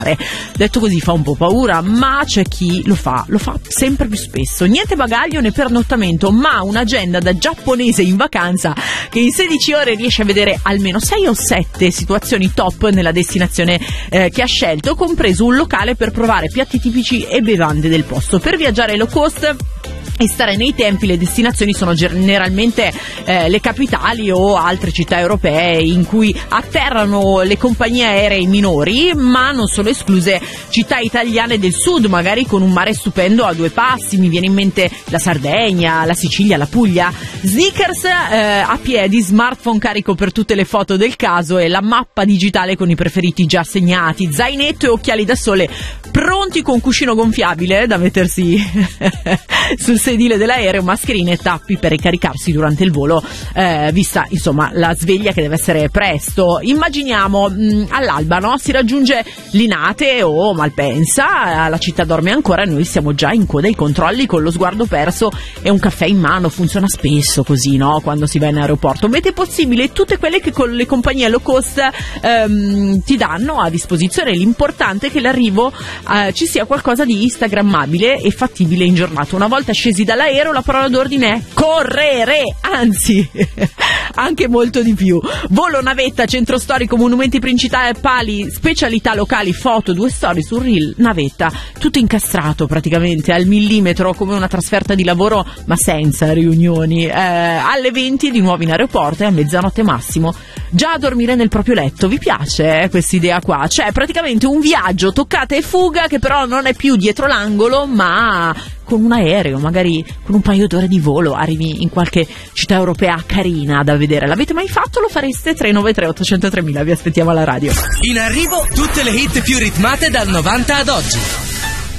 Detto così fa un po' paura, ma c'è chi lo fa sempre più spesso. Niente bagaglio né pernottamento, ma un'agenda da giapponese in vacanza che in 16 ore riesce a vedere almeno 6 o 7 situazioni top nella destinazione che ha scelto, compreso un locale per provare piatti tipici e bevande del posto. Per viaggiare low cost e stare nei tempi, le destinazioni sono generalmente le capitali o altre città europee in cui atterrano le compagnie aeree minori, ma non sono escluse città italiane del sud, magari con un mare stupendo a 2 passi. Mi viene in mente la Sardegna, la Sicilia, la Puglia. Sneakers a piedi, smartphone carico per tutte le foto del caso e la mappa digitale con i preferiti già segnati, zainetto e occhiali da sole pronti con cuscino gonfiabile da mettersi sul sedile dell'aereo, mascherine e tappi per ricaricarsi durante il volo, vista insomma la sveglia che deve essere presto. Immaginiamo all'alba, no? Si raggiunge Linate o Malpensa, la città dorme ancora e noi siamo già in coda ai controlli con lo sguardo perso e un caffè in mano. Funziona spesso così, no? Quando si va in aeroporto. Mete possibile tutte quelle che con le compagnie low cost ti danno a disposizione. L'importante è che l'arrivo ci sia qualcosa di instagrammabile e fattibile in giornata. Una volta scesi dall'aereo la parola d'ordine è correre, anzi anche molto di più. Volo, navetta, centro storico, monumenti principali, specialità locali, foto, 2 storie sul reel, navetta, tutto incastrato praticamente al millimetro come una trasferta di lavoro, ma senza riunioni. Alle 20 di nuovo in aeroporto e a mezzanotte massimo già a dormire nel proprio letto. Vi piace questa idea qua? Cioè praticamente un viaggio toccata e fuga che però non è più dietro l'angolo, ma con un aereo, magari con un paio d'ore di volo arrivi in qualche città europea carina da vedere. L'avete mai fatto? Lo fareste? 393 800 3000, vi aspettiamo alla radio. In arrivo tutte le hit più ritmate dal 90 ad oggi.